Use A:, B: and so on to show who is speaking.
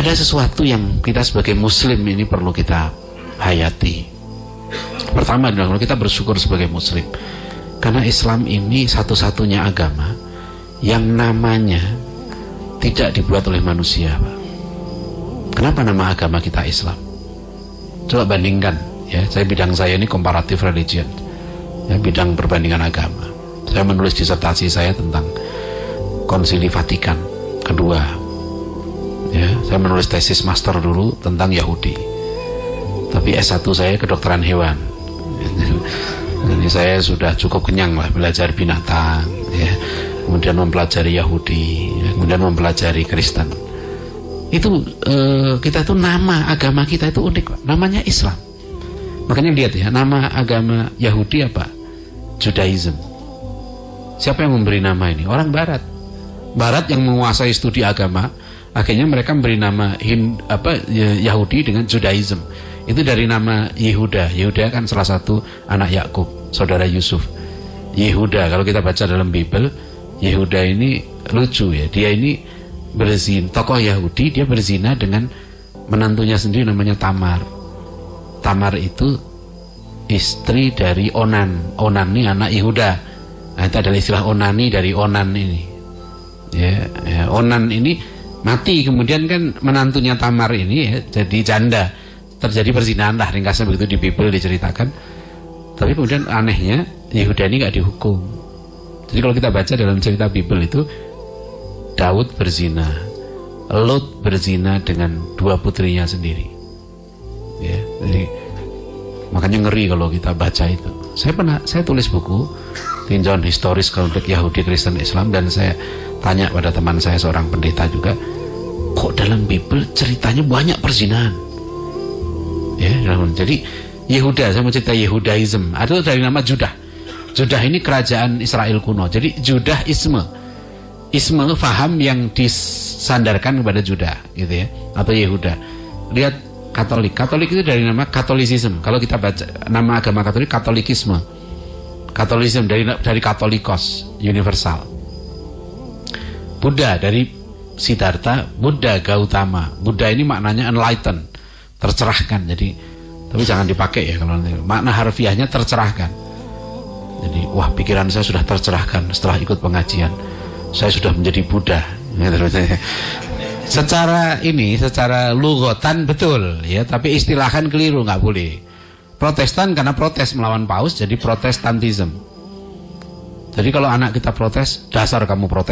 A: ada sesuatu yang kita sebagai muslim ini perlu kita hayati. Pertama adalah kita bersyukur sebagai muslim, karena Islam ini satu-satunya agama yang namanya tidak dibuat oleh manusia, Pak. Kenapa nama agama kita Islam? Coba bandingkan, ya. Bidang saya ini comparative religion, ya, bidang perbandingan agama. Saya menulis disertasi saya tentang Konsili Vatikan kedua, ya. Saya menulis tesis master dulu tentang Yahudi, tapi S1 saya kedokteran hewan. Jadi saya sudah cukup kenyang lah belajar binatang, ya. Kemudian mempelajari Yahudi, ya. Kemudian mempelajari Kristen. Itu kita tuh nama agama kita itu unik, Pak. Namanya Islam. Makanya lihat ya, nama agama Yahudi apa? Judaism. Siapa yang memberi nama ini? Orang Barat. Barat yang menguasai studi agama, akhirnya mereka memberi nama Yahudi dengan Judaism. Itu dari nama Yehuda. Yehuda kan salah satu anak Yakub, saudara Yusuf. Yehuda, kalau kita baca dalam Bible, Yehuda ini lucu ya. Dia ini berzina, tokoh Yahudi, dia berzina dengan menantunya sendiri namanya Tamar. Tamar itu istri dari Onan. Onan ini anak Yehuda. Nah, itu adalah istilah onani dari Onan ini. Ya, Onan ini mati, kemudian kan menantunya Tamar ini ya, jadi janda. Terjadi perzinahan lah, ringkasnya begitu di Bible diceritakan. Tapi kemudian anehnya Yehuda ini nggak dihukum. Jadi kalau kita baca dalam cerita Bible itu, Daud berzina, Lot berzina dengan dua putrinya sendiri. Ya, jadi makanya ngeri kalau kita baca itu. Saya tulis buku tinjauan historis konflik Yahudi Kristen Islam, dan saya tanya pada teman saya seorang pendeta juga, kok dalam Bible ceritanya banyak perzinahan? Ya, jadi Yehuda, saya mau cerita Yehudaism, ada dari nama Judah. Judah ini kerajaan Israel kuno. Jadi Judaisme. Isme faham yang disandarkan kepada Judah, gitu ya, atau Yehuda. Lihat Katolik. Katolik itu dari nama Katolisisme. Kalau kita baca nama agama Katolik, Katolikisme. Katolisme dari Katolikos, universal. Buddha dari Siddhartha, Buddha Gautama. Buddha ini maknanya enlightened, tercerahkan. Jadi, tapi jangan dipakai ya kalau makna harfiahnya tercerahkan. Jadi, wah, pikiran saya sudah tercerahkan setelah ikut pengajian. Saya sudah menjadi Buddha. Secara lugotan betul ya, tapi istilahan keliru, nggak boleh. Protestan karena protes melawan Paus jadi Protestantism. Jadi kalau anak kita protes, dasar kamu protes.